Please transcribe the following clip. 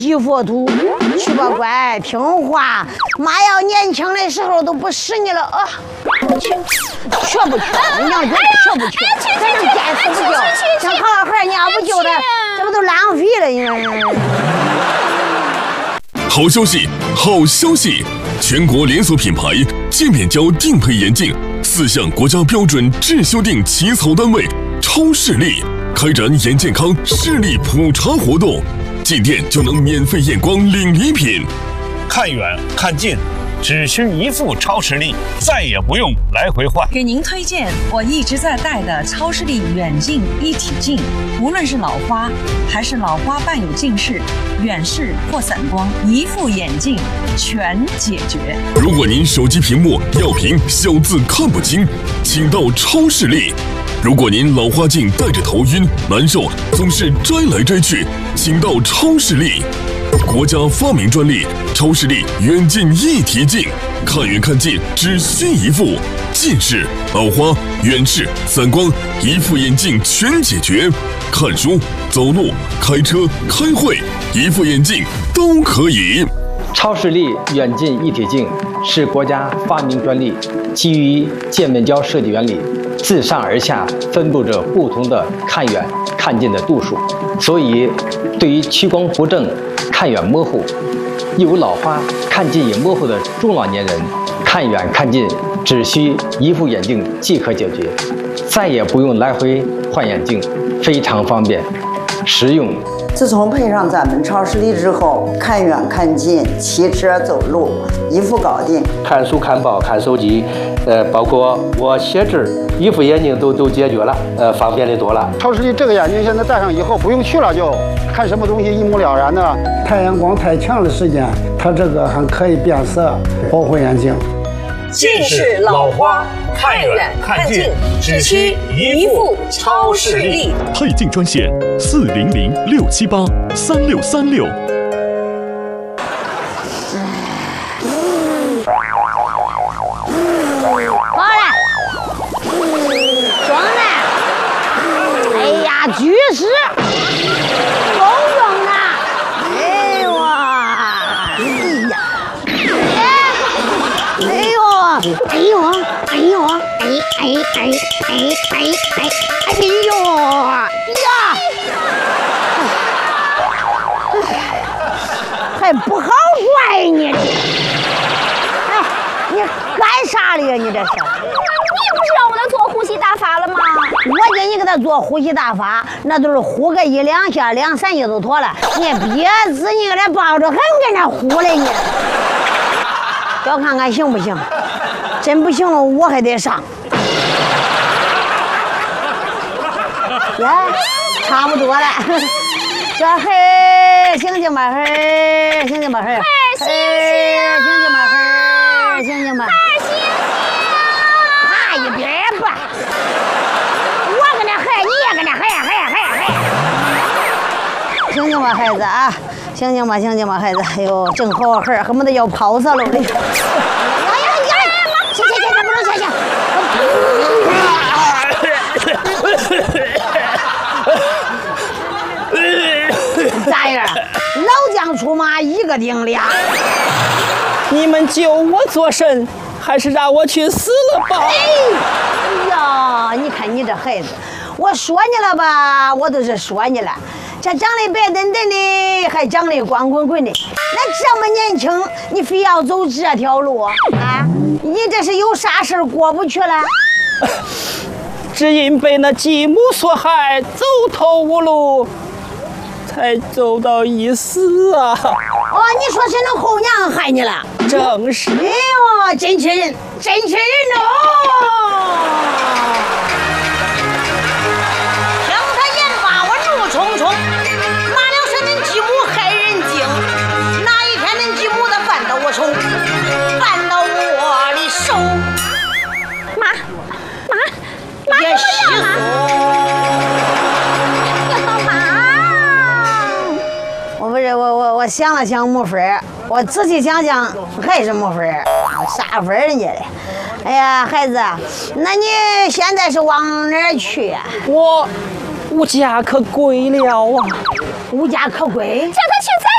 记佛图，去吧乖，听话。妈要年轻的时候都不使你了啊！去不去？你娘就去不去？咱能见死不救，想好好孩你要不救的，这不都浪费了你？ 好消息，好消息！全国连锁品牌界面胶定配眼镜4项国家标准质修订起草单位超视力开展眼健康视力普查活动，进店就能免费验光领礼品。 看远看近，只需一副超视力，再也不用来回换。 给您推荐我一直在戴的超视力远近一体镜，无论是老花还是老花伴有近视、远视或散光，一副眼镜全解决。 如果您手机屏幕要屏小字看不清，请到超视力。如果您老花镜戴着头晕难受，总是摘来摘去，请到超视力。国家发明专利超视力远近一体镜，看远看近只需一副，近视、老花、远视、散光，一副眼镜全解决。看书、走路、开车、开会，一副眼镜都可以。 超视力远近一体镜是国家发明专利，基于界面胶设计原理，自上而下分布着不同的看远看近的度数，所以对于屈光不正、看远模糊、有老花、看近也模糊的中老年人，看远看近只需一副眼镜即可解决，再也不用来回换眼镜，非常方便实用。 自从配上咱们超视力之后，看远看近、骑车走路一副搞定。 看书、看报、看手机，包括我写字，一副眼镜都解决了，方便的多了。 超视力这个眼镜现在戴上以后不用去了，就看什么东西一目了然的。太阳光太强的时间，它这个还可以变色，保护眼睛。 近视、老花，看远看近，只需一副超视力。 配镜专线400-678-3636。 好了，装的，哎呀，巨石，够用的，哎呦啊，哎呀，哎呦，哎呦，哎呦，哎呦呀，还不好怪你。你干啥了呀？你这是？你不知道我在做呼吸大法了吗？ 我给你给他做呼吸大法，那都是呼个1、2下，2、3下就妥了。你别自你给他抱着，还跟那呼了你。要看看行不行？真不行了，我还得上。呀，差不多了。这嘿，醒醒吧，嘿，醒醒吧，嘿，醒醒吧，嘿。醒醒吧，趴一边吧，我跟他嗨，你也跟他嗨。醒醒吧，孩子啊，醒醒吧，孩子，哎呦，正好孩恨不得要泡死了的。行，不能下。咋样？老将出马，一个顶俩。 你们救我做甚？还是让我去死了吧！ 哎呀，你看你这孩子，我说你了吧，我都是说你了。这长得白嫩嫩的，还长得光棍棍的，那这么年轻，你非要走这条路啊？你这是有啥事过不去了？ 只因被那继母所害，走投无路，才走到一死啊！ 哦，你说是那后娘害你了？ 正是。 哎呦，真气人哦！ 听他言罢，我怒冲冲，哪料是恁继母害人精？哪一天恁继母的办到我手，办到我的手？ 妈， 也是我想了想没法儿，我仔细想想还是没法儿，啥法儿人家的？哎呀，孩子，那你现在是往哪儿去呀？ 我无家可归了啊！ 无家可归？ 叫他去